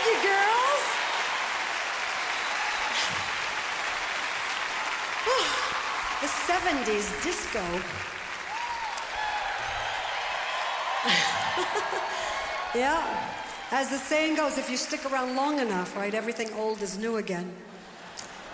you, girls. The 70s disco. Yeah. As the saying goes, if you stick around long enough, right, everything old is new again.